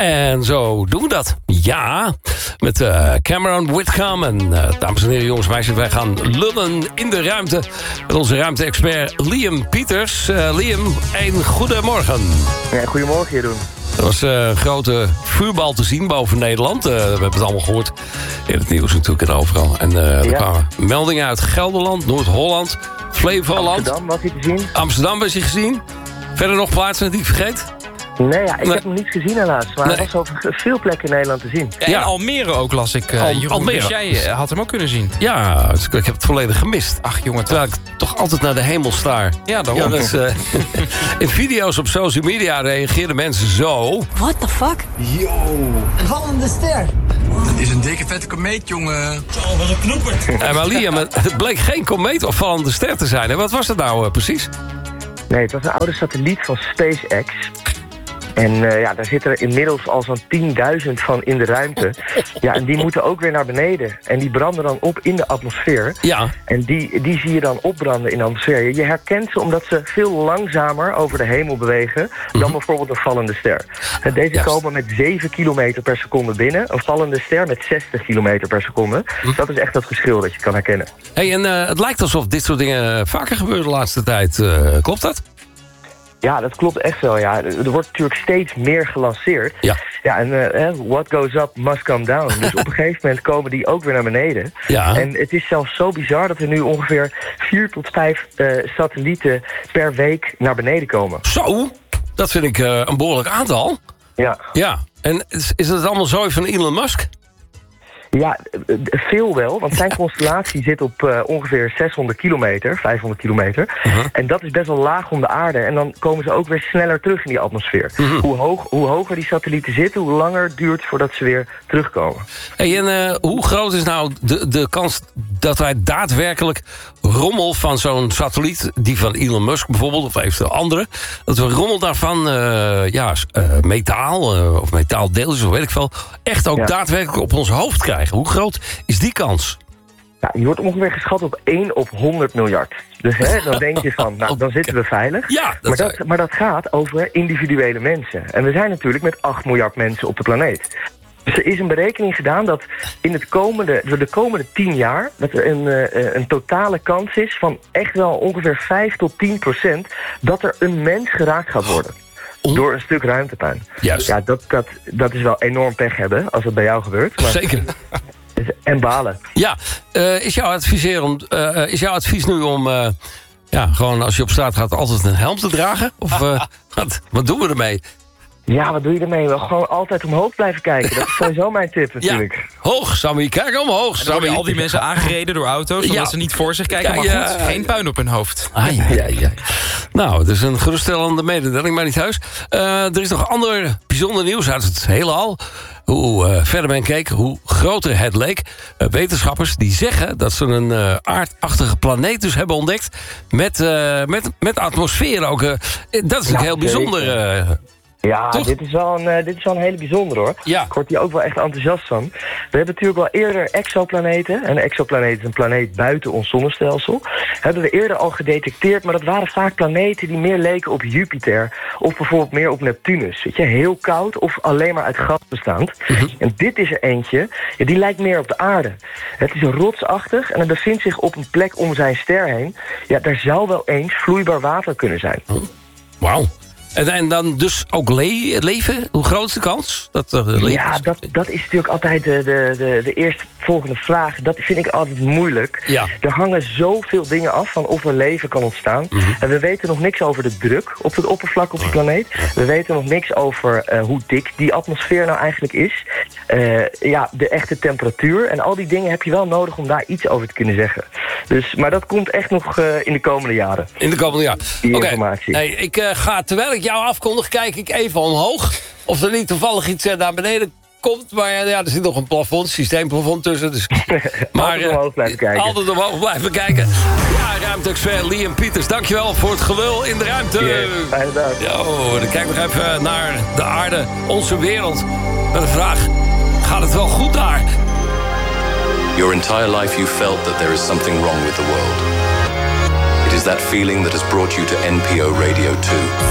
En zo doen we dat. Ja, met Cameron Whitcomb. En dames en heren, jongens en meisjes, wij gaan lullen in de ruimte. Met onze ruimte-expert Liam Pieters. Liam, een goedemorgen. Ja, goedemorgen, Jeroen. Er was een grote vuurbal te zien boven Nederland. We hebben het allemaal gehoord in het nieuws natuurlijk en overal. En er kwamen meldingen uit Gelderland, Noord-Holland, Flevoland. Amsterdam was hij te zien. Amsterdam was hij gezien. Verder nog plaatsen die ik vergeet? Nee, ik heb hem niet gezien helaas. Maar hij was op veel plekken in Nederland te zien. Ja, en Almere ook las ik. Almere. Dus jij had hem ook kunnen zien. Ja, ik heb het volledig gemist. Ach jongen, terwijl ik toch altijd naar de hemel staar. Ja, daarom. Ja, dus, in video's op social media reageerden mensen zo. What the fuck? Yo. Een vallende ster. Dat is een dikke vette komeet, jongen. Oh, wat een knoepert. Maar Liam, het bleek geen komeet of vallende ster te zijn. Hè? Wat was het nou precies? Nee, het was een oude satelliet van SpaceX. En daar zitten er inmiddels al zo'n 10.000 van in de ruimte. Ja, en die moeten ook weer naar beneden. En die branden dan op in de atmosfeer. Ja. En die zie je dan opbranden in de atmosfeer. Je herkent ze omdat ze veel langzamer over de hemel bewegen dan bijvoorbeeld een vallende ster. En deze komen met 7 kilometer per seconde binnen. Een vallende ster met 60 kilometer per seconde. Dat is echt dat verschil dat je kan herkennen. Hey, en het lijkt alsof dit soort dingen vaker gebeuren de laatste tijd. Klopt dat? Ja, dat klopt echt wel. Ja. Er wordt natuurlijk steeds meer gelanceerd. Ja. Ja, en what goes up must come down. Dus op een gegeven moment komen die ook weer naar beneden. Ja. En het is zelfs zo bizar dat er nu ongeveer 4 tot 5 satellieten per week naar beneden komen. Zo, dat vind ik een behoorlijk aantal. Ja. Ja. En is het allemaal zooi van Elon Musk? Ja, veel wel, want zijn constellatie zit op ongeveer 600 kilometer, 500 kilometer. En dat is best wel laag om de aarde. En dan komen ze ook weer sneller terug in die atmosfeer. Hoe hoger die satellieten zitten, hoe langer het duurt voordat ze weer terugkomen. Hey, en hoe groot is nou de kans dat wij daadwerkelijk rommel van zo'n satelliet, die van Elon Musk bijvoorbeeld, of eventueel andere, dat we rommel daarvan, metaal of metaaldeeltjes, of weet ik veel, echt ook daadwerkelijk op ons hoofd krijgen? Hoe groot is die kans? Ja, die wordt ongeveer geschat op 1 op 100 miljard. Dus dan denk je van, dan zitten we veilig. Ja, maar dat gaat over individuele mensen. En we zijn natuurlijk met 8 miljard mensen op de planeet. Dus er is een berekening gedaan dat in de komende 10 jaar... dat er een totale kans is van echt wel ongeveer 5 tot 10%... dat er een mens geraakt gaat worden. Door een stuk ruimtepuin. Juist. Ja, dat is wel enorm pech hebben als het bij jou gebeurt. Maar zeker. En balen. Ja, is jouw advies nu om... gewoon als je op straat gaat altijd een helm te dragen? Of wat doen we ermee? Ja, wat doe je ermee? Wel gewoon altijd omhoog blijven kijken. Dat is sowieso mijn tip natuurlijk. Ja, hoog, Sammy. Kijk omhoog, Sammy. En dan worden al die mensen aangereden door auto's, omdat ze niet voor zich kijken. Maar goed, geen puin op hun hoofd. Ja. Nou, het is een geruststellende mededeling, maar niet thuis. Er is nog ander bijzonder nieuws uit het heelal. Hoe verder men keek, hoe groter het leek. Wetenschappers die zeggen dat ze een aardachtige planeet dus hebben ontdekt. Met atmosfeer ook. Dat is natuurlijk heel bijzonder. Ja, dit is wel een hele bijzondere, hoor. Ja. Ik word hier ook wel echt enthousiast van. We hebben natuurlijk wel eerder exoplaneten. En een exoplaneet is een planeet buiten ons zonnestelsel. Hebben we eerder al gedetecteerd, maar dat waren vaak planeten die meer leken op Jupiter. Of bijvoorbeeld meer op Neptunus. Weet je, heel koud of alleen maar uit gas bestaand. En dit is er eentje, die lijkt meer op de aarde. Het is rotsachtig en het bevindt zich op een plek om zijn ster heen. Ja, daar zou wel eens vloeibaar water kunnen zijn. Wauw. En dan dus ook leven? Hoe groot is de kans? Ja, dat is natuurlijk altijd de eerste volgende vraag. Dat vind ik altijd moeilijk. Ja. Er hangen zoveel dingen af van of er leven kan ontstaan. En we weten nog niks over de druk op het oppervlak op de planeet. We weten nog niks over hoe dik die atmosfeer nou eigenlijk is. De echte temperatuur. En al die dingen heb je wel nodig om daar iets over te kunnen zeggen. Dus, maar dat komt echt nog in de komende jaren. In de komende jaren. Die informatie. Hey, ik ga, terwijl ik jou afkondig, kijk ik even omhoog. Of er niet toevallig iets naar beneden komt. Maar er zit nog een plafond, systeemplafond tussen. Dus, altijd omhoog blijven kijken. Altijd omhoog blijven kijken. Ja, ruimte-expert Liam Pieters, dankjewel voor het gelul in de ruimte. Fijne dag. Dan kijk nog even naar de aarde, onze wereld. Met de vraag, gaat het wel goed daar? Your entire life you felt that there is something wrong with the world. It is that feeling that has brought you to NPO Radio 2.